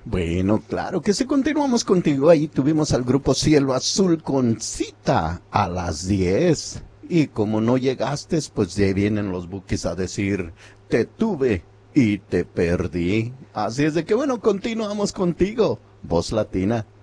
Bueno, claro que sí, continuamos contigo. Ahí tuvimos al grupo Cielo Azul con Cita a las 10. Y como no llegaste, pues ya vienen los buques a decir, te tuve y te perdí. Así es de que bueno, continuamos contigo. Voz Latina.